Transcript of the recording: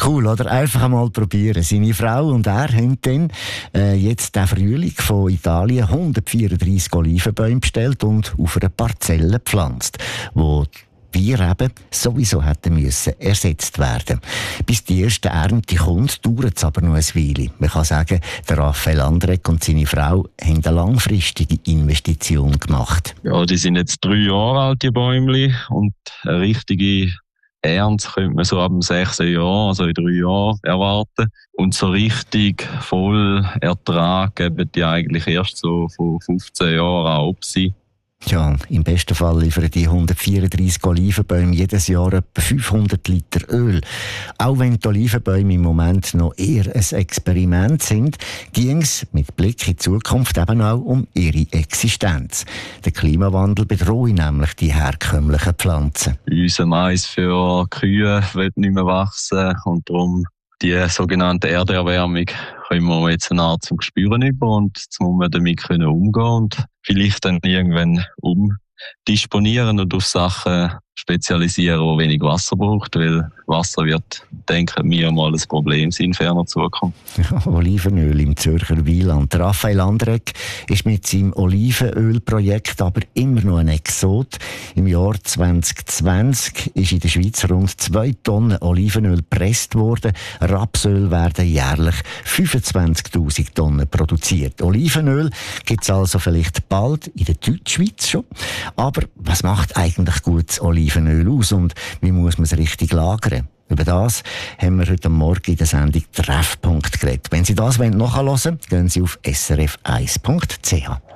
Cool, oder? Einfach einmal probieren. Seine Frau und er haben dann jetzt den Frühling von Italien 134 Olivenbäume bestellt und auf einer Parzelle gepflanzt, wo Bier eben sowieso hätten müssen ersetzt werden. Bis die erste Ernte kommt, dauert es aber noch ein Weile. Man kann sagen, der Raphael Andrek und seine Frau haben eine langfristige Investition gemacht. Ja, die sind jetzt 3 Jahre alt, die Bäumchen, und eine richtige Ernte könnte man so ab dem 6. Jahr, also in 3 Jahren, erwarten. Und so richtig voll Ertrag geben die eigentlich erst so von 15 Jahren an ab sie. Ja, im besten Fall liefern die 134 Olivenbäume jedes Jahr etwa 500 Liter Öl. Auch wenn die Olivenbäume im Moment noch eher ein Experiment sind, ging es mit Blick in die Zukunft eben auch um ihre Existenz. Der Klimawandel bedroht nämlich die herkömmlichen Pflanzen. Unser Mais für Kühe wird nicht mehr wachsen und darum die sogenannte Erderwärmung können wir jetzt eine Art zum Spüren über und jetzt muss man damit umgehen und vielleicht dann irgendwann umdisponieren und auf Sachen spezialisieren, die wenig Wasser braucht, weil Wasser wird, denken wir, mal ein Problem sein in ferner Zukunft. Ja, Olivenöl im Zürcher Wieland. Raphael Andrek ist mit seinem Olivenölprojekt aber immer noch ein Exot. Im Jahr 2020 ist in der Schweiz rund 2 Tonnen Olivenöl gepresst worden. Rapsöl werden jährlich 25'000 Tonnen produziert. Olivenöl gibt es also vielleicht bald in der Deutschschweiz schon. Aber was macht eigentlich gutes Olivenöl aus und wie muss man es richtig lagern? Über das haben wir heute Morgen in der Sendung Treffpunkt geredet. Wenn Sie das nachhören wollen, gehen Sie auf srf1.ch.